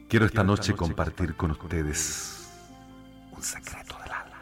Quiero esta noche compartir con ustedes un secreto del alma.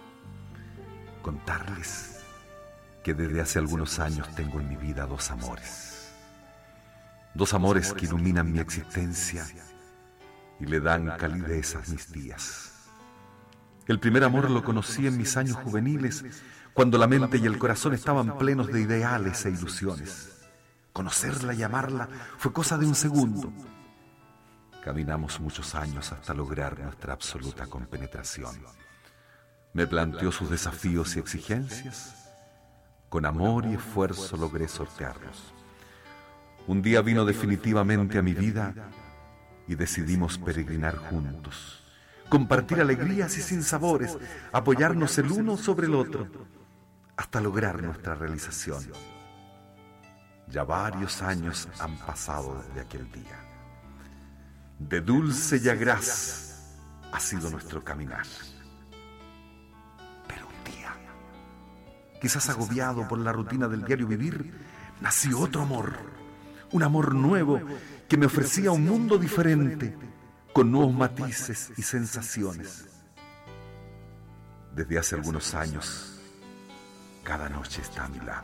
Contarles que desde hace algunos años tengo en mi vida dos amores. Dos amores que iluminan mi existencia y le dan calidez a mis días. El primer amor lo conocí en mis años juveniles, cuando la mente y el corazón estaban plenos de ideales e ilusiones. Conocerla y amarla fue cosa de un segundo. Caminamos muchos años hasta lograr nuestra absoluta compenetración. Me planteó sus desafíos y exigencias. Con amor y esfuerzo logré sortearlos. Un día vino definitivamente a mi vida y decidimos peregrinar juntos, compartir alegrías y sinsabores, apoyarnos el uno sobre el otro, hasta lograr nuestra realización. Ya varios años han pasado desde aquel día. De dulce y agraz ha sido nuestro caminar. Pero un día, quizás agobiado por la rutina del diario vivir, nació otro amor, un amor nuevo que me ofrecía un mundo diferente, con nuevos matices y sensaciones. Desde hace algunos años, cada noche está a mi lado.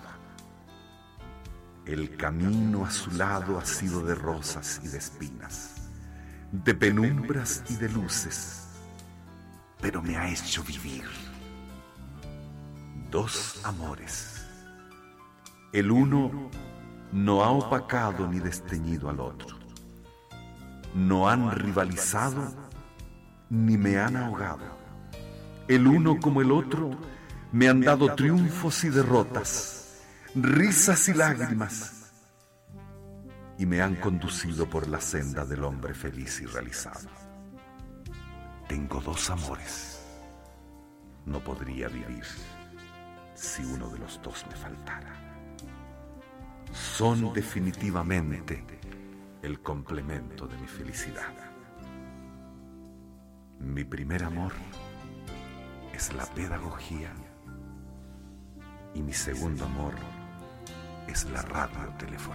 El camino a su lado ha sido de rosas y de espinas, de penumbras y de luces, pero me ha hecho vivir dos amores. El uno no ha opacado ni desteñido al otro. No han rivalizado ni me han ahogado. El uno como el otro me han dado triunfos y derrotas, risas y lágrimas, y me han conducido por la senda del hombre feliz y realizado. Tengo dos amores. No podría vivir si uno de los dos me faltara. Son definitivamente el complemento de mi felicidad. Mi primer amor es la pedagogía y mi segundo amor es la radiotelefonía.